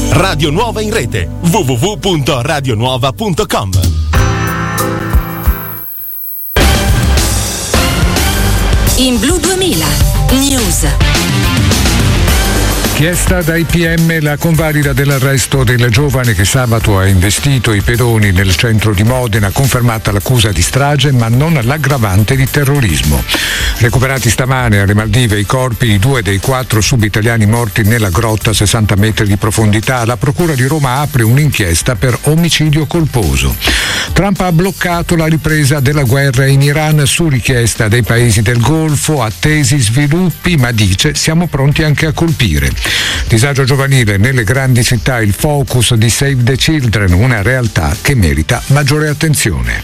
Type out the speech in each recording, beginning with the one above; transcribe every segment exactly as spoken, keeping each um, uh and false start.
Radio Nuova in rete w w w punto radio nuova punto com. In Blu duemila News. Chiesta dai P M la convalida dell'arresto del giovane che sabato ha investito i pedoni nel centro di Modena, confermata l'accusa di strage ma non l'aggravante di terrorismo. Recuperati stamane alle Maldive i corpi di due dei quattro sub-italiani morti nella grotta a sessanta metri di profondità, la Procura di Roma apre un'inchiesta per omicidio colposo. Trump ha bloccato la ripresa della guerra in Iran su richiesta dei paesi del Golfo, attesi sviluppi, ma dice siamo pronti anche a colpire. Disagio giovanile nelle grandi città, il focus di Save the Children, una realtà che merita maggiore attenzione.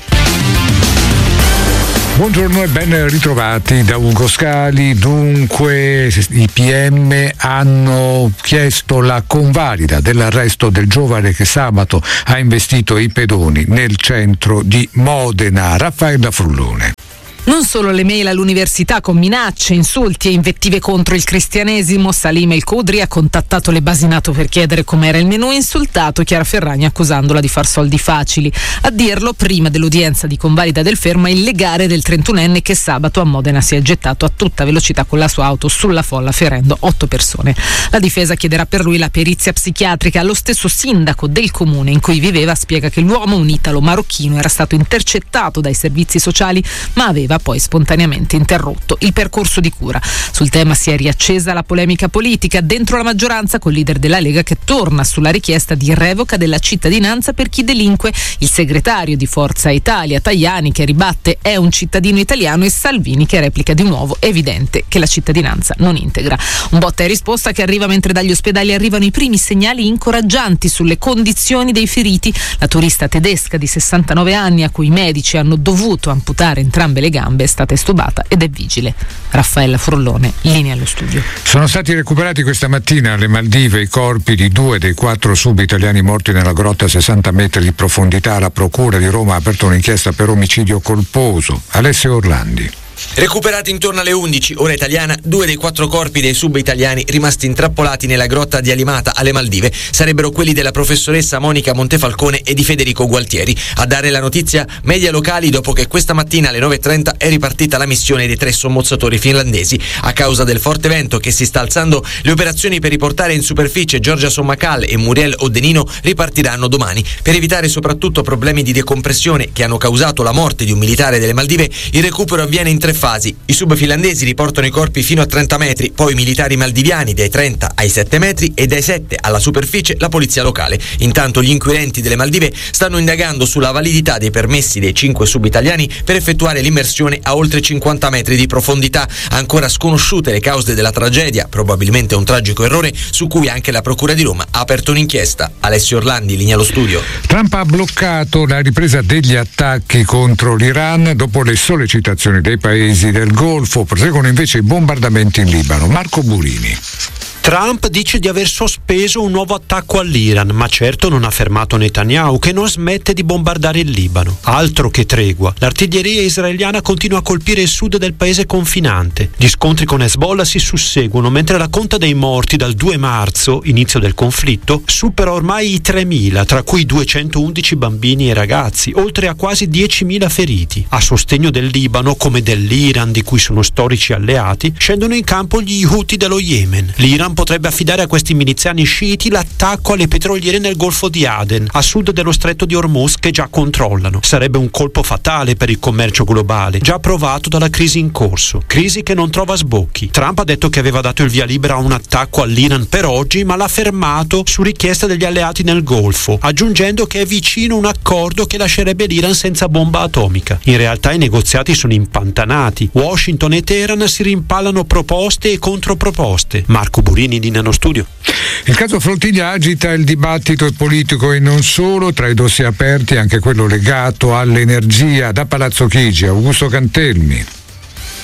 Buongiorno e ben ritrovati da Ugo Scali. Dunque i P M hanno chiesto la convalida dell'arresto del giovane che sabato ha investito i pedoni nel centro di Modena. Raffaella Frullone. Non solo le mail all'università con minacce, insulti e invettive contro il cristianesimo. Salim El Khudri ha contattato le basi NATO per chiedere com'era il menù, insultato Chiara Ferragni accusandola di far soldi facili. A dirlo prima dell'udienza di convalida del fermo è il legale del trentunenne che sabato a Modena si è gettato a tutta velocità con la sua auto sulla folla ferendo otto persone. La difesa chiederà per lui la perizia psichiatrica. Lo stesso sindaco del comune in cui viveva spiega che l'uomo, un italo-marocchino, era stato intercettato dai servizi sociali ma aveva poi spontaneamente interrotto il percorso di cura. Sul tema si è riaccesa la polemica politica dentro la maggioranza, col leader della Lega che torna sulla richiesta di revoca della cittadinanza per chi delinque, il segretario di Forza Italia Tajani che ribatte è un cittadino italiano e Salvini che replica di nuovo evidente che la cittadinanza non integra. Un botta e risposta che arriva mentre dagli ospedali arrivano i primi segnali incoraggianti sulle condizioni dei feriti. La turista tedesca di sessantanove anni a cui i medici hanno dovuto amputare entrambe le gambe è stata estubata ed è vigile. Raffaella Frullone, linea allo studio. Sono stati recuperati questa mattina alle Maldive i corpi di due dei quattro sub-italiani morti nella grotta a sessanta metri di profondità. La Procura di Roma ha aperto un'inchiesta per omicidio colposo. Alessio Orlandi. Recuperati intorno alle undici, ora italiana, due dei quattro corpi dei sub-italiani rimasti intrappolati nella grotta di Alimata alle Maldive sarebbero quelli della professoressa Monica Montefalcone e di Federico Gualtieri. A dare la notizia media locali dopo che questa mattina alle nove e trenta è ripartita la missione dei tre sommozzatori finlandesi. A causa del forte vento che si sta alzando, le operazioni per riportare in superficie Giorgia Sommacal e Muriel Odenino ripartiranno domani. Per evitare soprattutto problemi di decompressione che hanno causato la morte di un militare delle Maldive, il recupero avviene in tre fasi. I sub finlandesi riportano i corpi fino a trenta metri, poi i militari maldiviani dai trenta ai sette metri e dai sette alla superficie la polizia locale. Intanto gli inquirenti delle Maldive stanno indagando sulla validità dei permessi dei cinque sub italiani per effettuare l'immersione a oltre cinquanta metri di profondità. Ancora sconosciute le cause della tragedia, probabilmente un tragico errore su cui anche la Procura di Roma ha aperto un'inchiesta. Alessio Orlandi, linea allo studio. Trump ha bloccato la ripresa degli attacchi contro l'Iran dopo le sollecitazioni dei paesi del Golfo. Proseguono invece i bombardamenti in Libano. Marco Burini. Trump dice di aver sospeso un nuovo attacco all'Iran, ma certo non ha fermato Netanyahu, che non smette di bombardare il Libano. Altro che tregua. L'artiglieria israeliana continua a colpire il sud del paese confinante. Gli scontri con Hezbollah si susseguono, mentre la conta dei morti dal due marzo, inizio del conflitto, supera ormai i tremila, tra cui duecentoundici bambini e ragazzi, oltre a quasi diecimila feriti. A sostegno del Libano, come dell'Iran, di cui sono storici alleati, scendono in campo gli Houthi dello Yemen. L'Iran potrebbe affidare a questi miliziani sciiti l'attacco alle petroliere nel Golfo di Aden, a sud dello stretto di Hormuz, che già controllano. Sarebbe un colpo fatale per il commercio globale, già provato dalla crisi in corso, crisi che non trova sbocchi. Trump ha detto che aveva dato il via libera a un attacco all'Iran per oggi, ma l'ha fermato su richiesta degli alleati nel Golfo, aggiungendo che è vicino un accordo che lascerebbe l'Iran senza bomba atomica. In realtà i negoziati sono impantanati. Washington e Teheran si rimpallano proposte e controproposte. Marco Burini, di Nano Studio. Il caso Flottiglia agita il dibattito politico e non solo. Tra i dossier aperti anche quello legato all'energia. Da Palazzo Chigi, Augusto Cantelmi.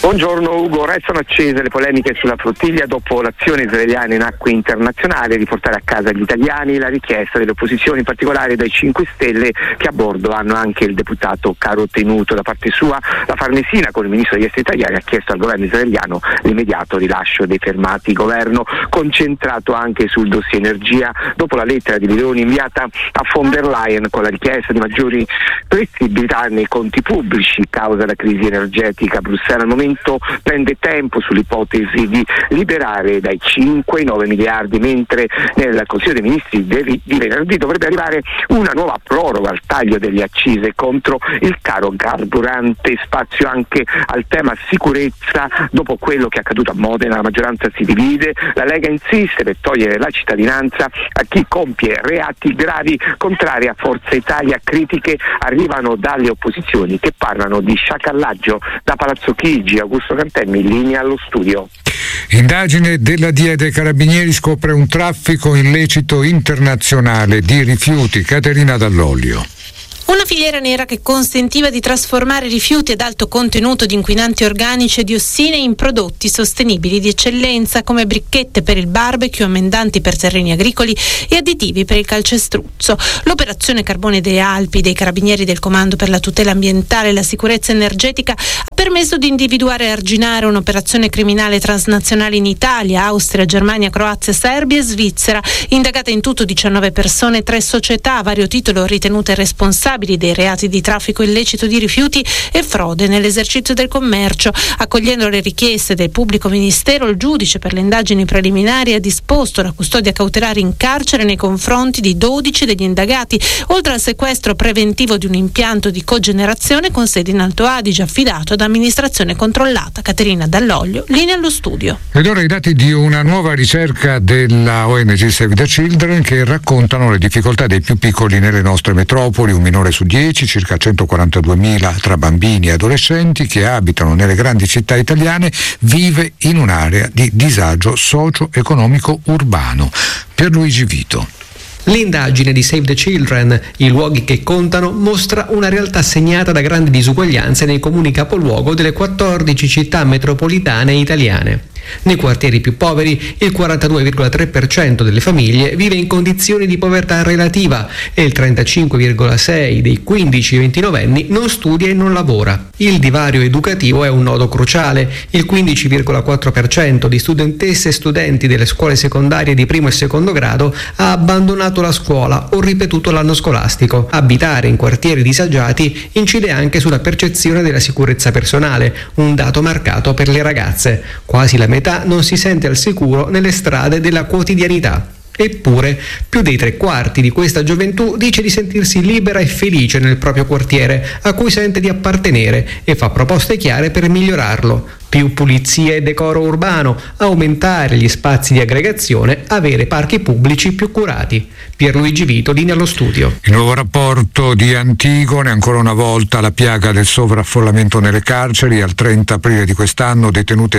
Buongiorno Ugo, restano accese le polemiche sulla flottiglia dopo l'azione israeliana in acque internazionali di portare a casa agli italiani la richiesta delle opposizioni, in particolare dai cinque Stelle, che a bordo hanno anche il deputato Caro Tenuto. Da parte sua la Farnesina, con il ministro degli esteri italiani, ha chiesto al governo israeliano l'immediato rilascio dei fermati. Governo concentrato anche sul dossier energia dopo la lettera di Meloni inviata a von der Leyen con la richiesta di maggiori flessibilità nei conti pubblici causa la crisi energetica. Bruxelles al momento prende tempo sull'ipotesi di liberare dai cinque ai nove miliardi, mentre nel Consiglio dei Ministri di venerdì dovrebbe arrivare una nuova proroga al taglio delle accise contro il caro carburante. Spazio anche al tema sicurezza. Dopo quello che è accaduto a Modena, la maggioranza si divide. La Lega insiste per togliere la cittadinanza a chi compie reati gravi. Contrari a Forza Italia, critiche arrivano dalle opposizioni che parlano di sciacallaggio. Da Palazzo Chigi, Augusto Cantemmi, in linea allo studio. Indagine della D I A dei Carabinieri scopre un traffico illecito internazionale di rifiuti. Caterina Dall'Olio. Una filiera nera che consentiva di trasformare rifiuti ad alto contenuto di inquinanti organici e diossine in prodotti sostenibili di eccellenza come bricchette per il barbecue, amendanti per terreni agricoli e additivi per il calcestruzzo. L'operazione Carbone delle Alpi dei Carabinieri del Comando per la tutela ambientale e la sicurezza energetica ha permesso di individuare e arginare un'operazione criminale transnazionale in Italia, Austria, Germania, Croazia, Serbia e Svizzera. Indagate in tutto diciannove persone, tre società a vario titolo ritenute responsabili dei reati di traffico illecito di rifiuti e frode nell'esercizio del commercio. Accogliendo le richieste del pubblico ministero, il giudice per le indagini preliminari ha disposto la custodia cautelare in carcere nei confronti di dodici degli indagati, oltre al sequestro preventivo di un impianto di cogenerazione con sede in Alto Adige affidato ad amministrazione controllata. Caterina Dall'Olio, linea allo studio. Ed ora i dati di una nuova ricerca della O N G Save the Children che raccontano le difficoltà dei più piccoli nelle nostre metropoli. Un minore su dieci, circa centoquarantaduemila tra bambini e adolescenti che abitano nelle grandi città italiane, vive in un'area di disagio socio-economico urbano. Pierluigi Vito. L'indagine di Save the Children, i luoghi che contano, mostra una realtà segnata da grandi disuguaglianze nei comuni capoluogo delle quattordici città metropolitane italiane. Nei quartieri più poveri il quarantadue virgola tre per cento delle famiglie vive in condizioni di povertà relativa e il trentacinque virgola sei per cento dei quindici ventinovenni non studia e non lavora. Il divario educativo è un nodo cruciale. Il quindici virgola quattro per cento di studentesse e studenti delle scuole secondarie di primo e secondo grado ha abbandonato la scuola o ripetuto l'anno scolastico. Abitare in quartieri disagiati incide anche sulla percezione della sicurezza personale, un dato marcato per le ragazze. Quasi la metà non si sente al sicuro nelle strade della quotidianità. Eppure, più dei tre quarti di questa gioventù dice di sentirsi libera e felice nel proprio quartiere, a cui sente di appartenere, e fa proposte chiare per migliorarlo. Più pulizia e decoro urbano, aumentare gli spazi di aggregazione, avere parchi pubblici più curati. Pierluigi Vito, linea allo studio. Il nuovo rapporto di Antigone, ancora una volta la piaga del sovraffollamento nelle carceri. Al trenta aprile di quest'anno detenute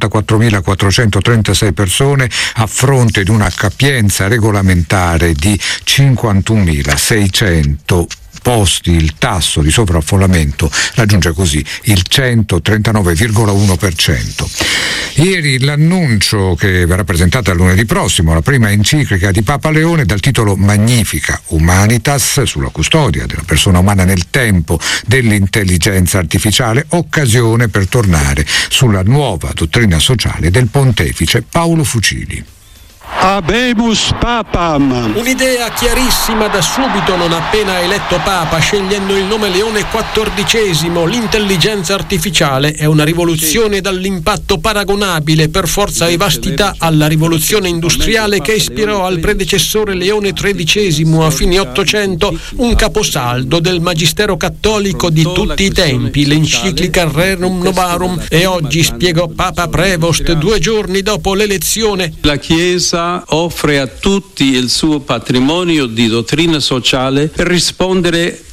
sessantaquattromilaquattrocentotrentasei persone a fronte di una capienza regolamentare di cinquantunomilaseicento posti. Il tasso di sovraffollamento raggiunge così il centotrentanove virgola uno per cento. Ieri l'annuncio che verrà presentata lunedì prossimo, la prima enciclica di Papa Leone dal titolo Magnifica Humanitas sulla custodia della persona umana nel tempo dell'intelligenza artificiale, occasione per tornare sulla nuova dottrina sociale del pontefice Paolo Fucili. Habemus Papam. Un'idea chiarissima da subito, non appena eletto Papa, scegliendo il nome Leone quattordicesimo. L'intelligenza artificiale è una rivoluzione dall'impatto paragonabile per forza e vastità alla rivoluzione industriale che ispirò al predecessore Leone tredicesimo a fine Ottocento un caposaldo del magistero cattolico di tutti i tempi, l'enciclica Rerum Novarum, e oggi, spiegò Papa Prevost due giorni dopo l'elezione, la Chiesa offre a tutti il suo patrimonio di dottrina sociale per rispondere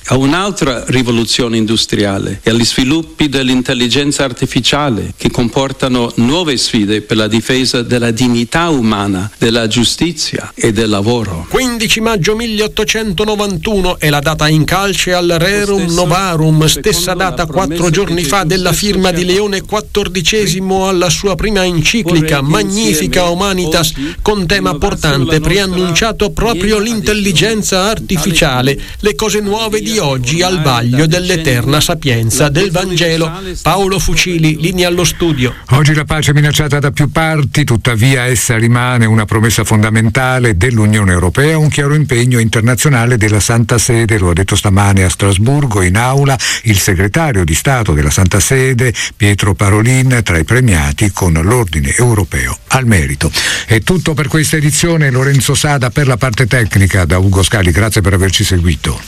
a un'altra rivoluzione industriale e agli sviluppi dell'intelligenza artificiale che comportano nuove sfide per la difesa della dignità umana, della giustizia e del lavoro. quindici maggio milleottocentonovantuno è la data in calce al Rerum Novarum, stessa data quattro giorni fa della firma di Leone quattordicesimo alla sua prima enciclica Magnifica Humanitas, con tema portante preannunciato proprio l'intelligenza artificiale, le cose nuove di oggi al vaglio dell'eterna sapienza del Vangelo. Paolo Fucili, linea allo studio. Oggi la pace è minacciata da più parti, tuttavia essa rimane una promessa fondamentale dell'Unione Europea, un chiaro impegno internazionale della Santa Sede, lo ha detto stamane a Strasburgo in aula il segretario di Stato della Santa Sede Pietro Parolin, tra i premiati con l'Ordine Europeo al Merito. È tutto per questa edizione, Lorenzo Sada per la parte tecnica, da Ugo Scali, grazie per averci seguito.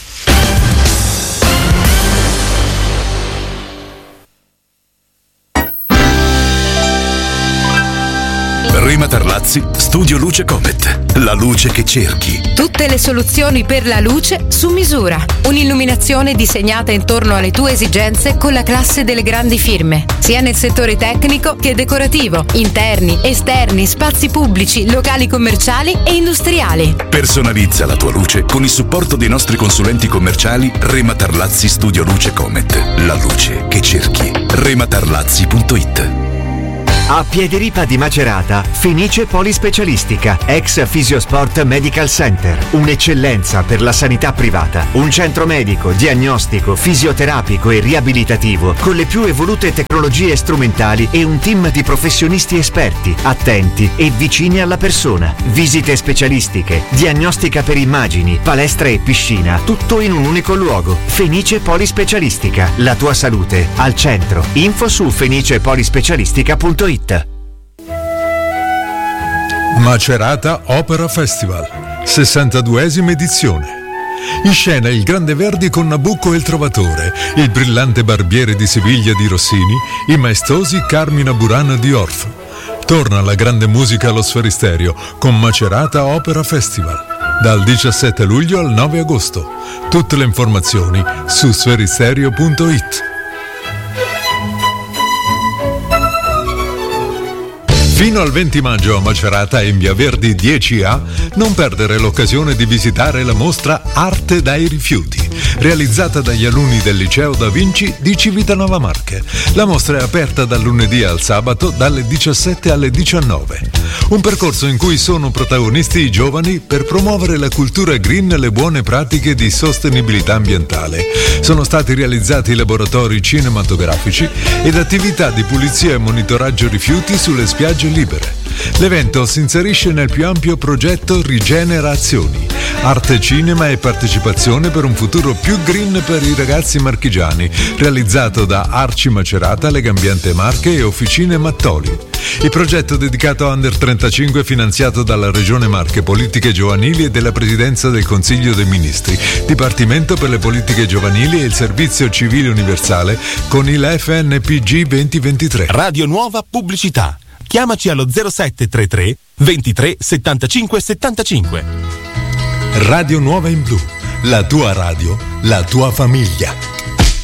Rema Tarlazzi, Studio Luce Comet. La luce che cerchi. Tutte le soluzioni per la luce su misura. Un'illuminazione disegnata intorno alle tue esigenze con la classe delle grandi firme, sia nel settore tecnico che decorativo, interni, esterni, spazi pubblici, locali commerciali e industriali. Personalizza la tua luce con il supporto dei nostri consulenti commerciali Rema Tarlazzi Studio Luce Comet. La luce che cerchi. rematarlazzi punto it. A Piediripa di Macerata, Fenice Polispecialistica, ex Fisiosport Medical Center. Un'eccellenza per la sanità privata. Un centro medico, diagnostico, fisioterapico e riabilitativo con le più evolute tecnologie strumentali e un team di professionisti esperti, attenti e vicini alla persona. Visite specialistiche, diagnostica per immagini, palestra e piscina, tutto in un unico luogo. Fenice Polispecialistica, la tua salute al centro. Info su fenice polispecialistica punto it. Macerata Opera Festival, sessantaduesima edizione. In scena il Grande Verdi con Nabucco e il Trovatore, il brillante Barbiere di Siviglia di Rossini, i maestosi Carmina Burana di Orff. Torna la grande musica allo Sferisterio con Macerata Opera Festival, dal diciassette luglio al nove agosto. Tutte le informazioni su sferisterio punto it. Fino al venti maggio a Macerata e in Via Verdi dieci A non perdere l'occasione di visitare la mostra Arte dai rifiuti, realizzata dagli alunni del Liceo Da Vinci di Civitanova Marche. La mostra è aperta dal lunedì al sabato dalle diciassette alle diciannove. Un percorso in cui sono protagonisti i giovani per promuovere la cultura green e le buone pratiche di sostenibilità ambientale. Sono stati realizzati laboratori cinematografici ed attività di pulizia e monitoraggio rifiuti sulle spiagge libere. L'evento si inserisce nel più ampio progetto Rigenerazioni, arte, cinema e partecipazione per un futuro più green per i ragazzi marchigiani, realizzato da Arci Macerata, Legambiente Marche e Officine Mattoli. Il progetto dedicato a Under trentacinque finanziato dalla Regione Marche, Politiche Giovanili e della Presidenza del Consiglio dei Ministri, Dipartimento per le Politiche Giovanili e il Servizio Civile Universale con il F N P G duemilaventitré. Radio Nuova Pubblicità. Chiamaci allo zero sette tre tre ventitré settantacinque settantacinque. Radio Nuova in Blu, la tua radio, la tua famiglia.